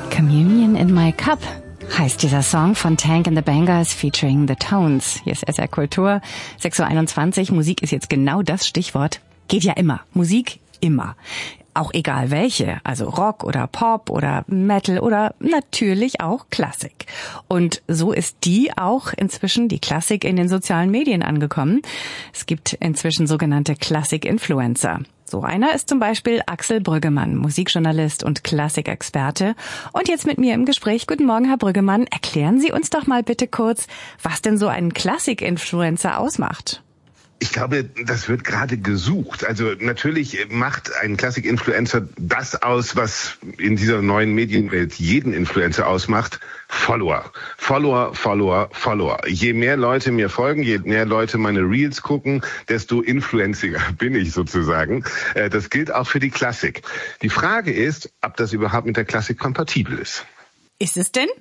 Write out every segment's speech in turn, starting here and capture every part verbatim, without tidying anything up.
Communion in My Cup heißt dieser Song von Tank and the Bangers featuring The Tones. Hier ist S R Kultur, sechs Uhr einundzwanzig. Musik ist jetzt genau das Stichwort. Geht ja immer. Musik immer. Auch egal welche, also Rock oder Pop oder Metal oder natürlich auch Klassik. Und so ist die auch inzwischen, die Klassik, in den sozialen Medien angekommen. Es gibt inzwischen sogenannte Klassik-Influencer. So einer ist zum Beispiel Axel Brüggemann, Musikjournalist und Klassikexperte. Und jetzt mit mir im Gespräch. Guten Morgen, Herr Brüggemann. Erklären Sie uns doch mal bitte kurz, was denn so ein Klassik-Influencer ausmacht. Ich glaube, das wird gerade gesucht. Also natürlich macht ein Klassik-Influencer das aus, was in dieser neuen Medienwelt jeden Influencer ausmacht. Follower. Follower, Follower, Follower. Je mehr Leute mir folgen, je mehr Leute meine Reels gucken, desto influenziger bin ich sozusagen. Das gilt auch für die Klassik. Die Frage ist, ob das überhaupt mit der Klassik kompatibel ist. Ist es denn?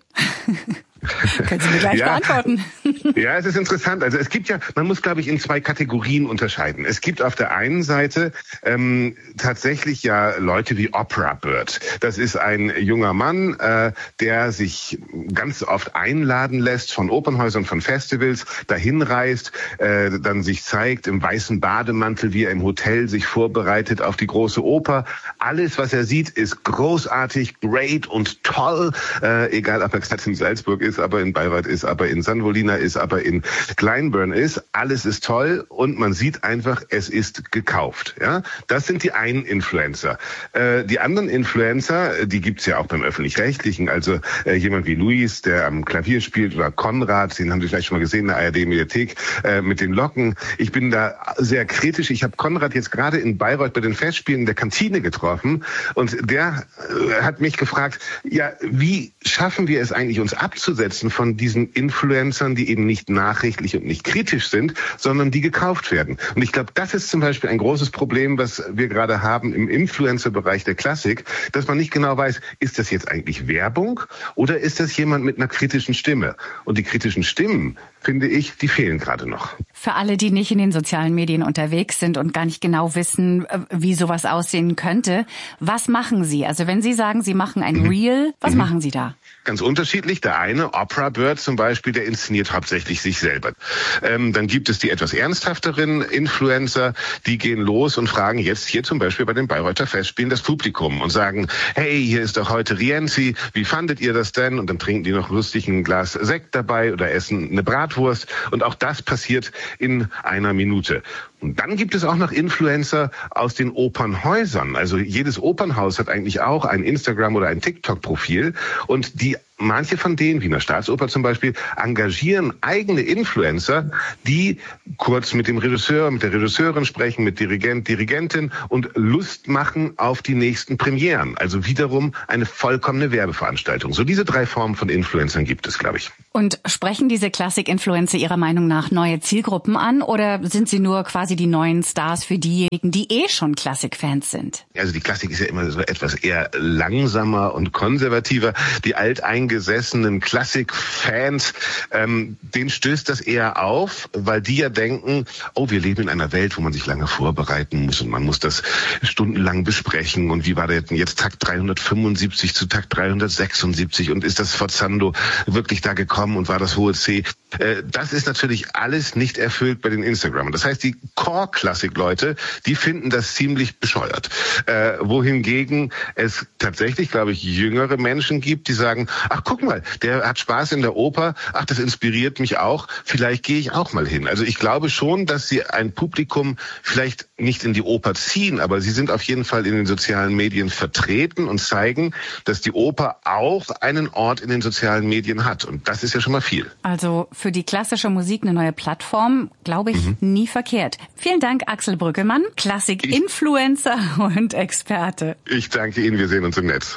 Können Sie mir gleich ja, beantworten. Ja, es ist interessant. Also es gibt ja, man muss, glaube ich, in zwei Kategorien unterscheiden. Es gibt auf der einen Seite ähm, tatsächlich ja Leute wie Opera Bird. Das ist ein junger Mann, äh, der sich ganz oft einladen lässt von Opernhäusern, von Festivals, dahin reist, äh, dann sich zeigt im weißen Bademantel, wie er im Hotel sich vorbereitet auf die große Oper. Alles, was er sieht, ist großartig, great und toll. Äh, egal, ob er gerade in Salzburg ist, aber in Bayreuth ist, aber in San Volina ist, aber in Glyndebourne ist. Alles ist toll und man sieht einfach, es ist gekauft. Ja, das sind die einen Influencer. Äh, die anderen Influencer, die gibt's ja auch beim Öffentlich-Rechtlichen. Also äh, jemand wie Luis, der am Klavier spielt, oder Konrad, den haben Sie vielleicht schon mal gesehen in der A R D-Mediathek, äh, mit den Locken. Ich bin da sehr kritisch. Ich habe Konrad jetzt gerade in Bayreuth bei den Festspielen in der Kantine getroffen und der äh, hat mich gefragt, ja, wie schaffen wir es eigentlich, uns abzusetzen von diesen Influencern, die eben nicht nachrichtlich und nicht kritisch sind, sondern die gekauft werden. Und ich glaube, das ist zum Beispiel ein großes Problem, was wir gerade haben im Influencer-Bereich der Klassik, dass man nicht genau weiß, ist das jetzt eigentlich Werbung oder ist das jemand mit einer kritischen Stimme? Und die kritischen Stimmen, finde ich, die fehlen gerade noch. Für alle, die nicht in den sozialen Medien unterwegs sind und gar nicht genau wissen, wie sowas aussehen könnte, was machen Sie? Also wenn Sie sagen, Sie machen ein mhm. Reel, was mhm. machen Sie da? Ganz unterschiedlich. Der eine, Opera Bird zum Beispiel, der inszeniert hauptsächlich sich selber. Ähm, dann gibt es die etwas ernsthafteren Influencer, die gehen los und fragen jetzt hier zum Beispiel bei den Bayreuther Festspielen das Publikum und sagen, hey, hier ist doch heute Rienzi, wie fandet ihr das denn? Und dann trinken die noch lustig ein Glas Sekt dabei oder essen eine Bratwurst. Und auch das passiert in einer Minute. Und dann gibt es auch noch Influencer aus den Opernhäusern. Also jedes Opernhaus hat eigentlich auch ein Instagram- oder ein TikTok-Profil. Und die manche von denen, wie in der Staatsoper zum Beispiel, engagieren eigene Influencer, die kurz mit dem Regisseur, mit der Regisseurin sprechen, mit Dirigent, Dirigentin und Lust machen auf die nächsten Premieren. Also wiederum eine vollkommene Werbeveranstaltung. So diese drei Formen von Influencern gibt es, glaube ich. Und sprechen diese Klassik-Influencer Ihrer Meinung nach neue Zielgruppen an oder sind sie nur quasi die neuen Stars für diejenigen, die eh schon Klassik-Fans sind? Also die Klassik ist ja immer so etwas eher langsamer und konservativer. Die alteingesessenen Klassik-Fans, ähm, denen stößt das eher auf, weil die ja denken, oh, wir leben in einer Welt, wo man sich lange vorbereiten muss und man muss das stundenlang besprechen und wie war der denn jetzt Takt dreihundertfünfundsiebzig zu Takt dreihundertsechsundsiebzig und ist das Forzando wirklich da gekommen und war das hohe C? Äh, das ist natürlich alles nicht erfüllt bei den Instagramern. Das heißt, die Core-Klassik-Leute, die finden das ziemlich bescheuert. Äh, wohingegen es tatsächlich, glaube ich, jüngere Menschen gibt, die sagen, ach guck mal, der hat Spaß in der Oper, ach das inspiriert mich auch, vielleicht gehe ich auch mal hin. Also ich glaube schon, dass sie ein Publikum vielleicht nicht in die Oper ziehen, aber sie sind auf jeden Fall in den sozialen Medien vertreten und zeigen, dass die Oper auch einen Ort in den sozialen Medien hat. Und das ist ja schon mal viel. Also für die klassische Musik eine neue Plattform, glaube ich, mhm. nie verkehrt. Vielen Dank, Axel Brüggemann, Klassik-Influencer und Experte. Ich danke Ihnen, wir sehen uns im Netz.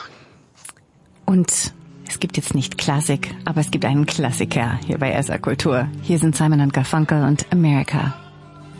Und es gibt jetzt nicht Klassik, aber es gibt einen Klassiker hier bei S R Kultur. Hier sind Simon und Garfunkel und America.